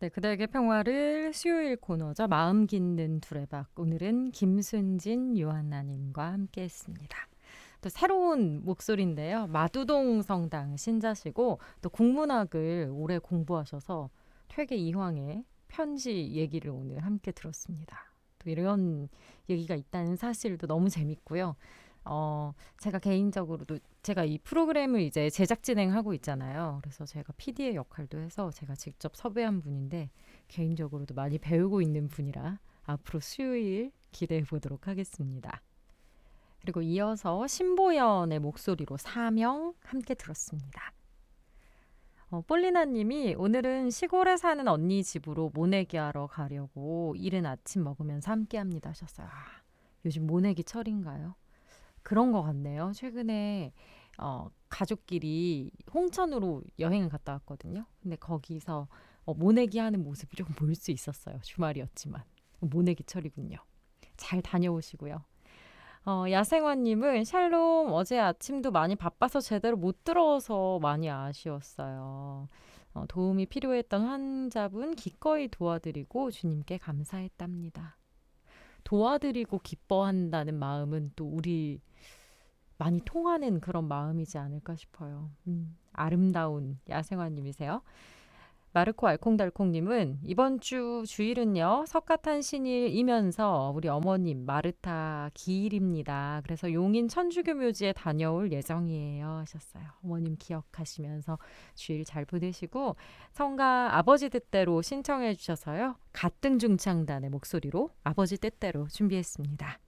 네, 그대에게 평화를 수요일 코너죠. 마음 깃는 두레박. 오늘은 김순진 요한나님과 함께했습니다. 또 새로운 목소리인데요. 마두동 성당 신자시고 또 국문학을 오래 공부하셔서 퇴계 이황의 편지 얘기를 오늘 함께 들었습니다. 또 이런 얘기가 있다는 사실도 너무 재밌고요. 제가 개인적으로도 제가 이 프로그램을 이제 제작 진행하고 있잖아요. 그래서 제가 PD의 역할도 해서 제가 직접 섭외한 분인데 개인적으로도 많이 배우고 있는 분이라 앞으로 수요일 기대해 보도록 하겠습니다. 그리고 이어서 신보연의 목소리로 사명 함께 들었습니다. 폴리나 님이 오늘은 시골에 사는 언니 집으로 모내기 하러 가려고 이른 아침 먹으면서 함께 합니다 하셨어요. 요즘 모내기 철인가요? 그런 것 같네요. 최근에 가족끼리 홍천으로 여행을 갔다 왔거든요. 근데 거기서 모내기 하는 모습을 조금 볼 수 있었어요. 주말이었지만. 모내기 철이군요. 잘 다녀오시고요. 야생화님은 샬롬 어제 아침도 많이 바빠서 제대로 못 들어서 많이 아쉬웠어요. 도움이 필요했던 환자분 기꺼이 도와드리고 주님께 감사했답니다. 도와드리고 기뻐한다는 마음은 또 우리 많이 통하는 그런 마음이지 않을까 싶어요. 아름다운 야생화님이세요. 마르코 알콩달콩님은 이번 주 주일은요 석가탄신일이면서 우리 어머님 마르타 기일입니다. 그래서 용인 천주교묘지에 다녀올 예정이에요 하셨어요. 어머님 기억하시면서 주일 잘 보내시고 성가 아버지 뜻대로 신청해 주셔서요 가등중창단의 목소리로 아버지 뜻대로 준비했습니다.